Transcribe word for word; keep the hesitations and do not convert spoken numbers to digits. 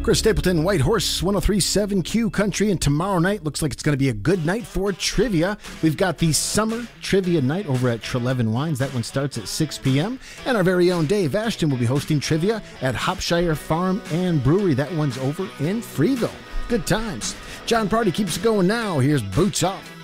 Chris Stapleton, White Horse, one oh three point seven Q Country, and tomorrow night looks like it's going to be a good night for trivia. We've got the Summer Trivia Night over at Treleaven Wines. That one starts at six p.m. And our very own Dave Ashton will be hosting trivia at Hopshire Farm and Brewery. That one's over in Freeville. Good times. John Party keeps it going now. Here's Boots Off.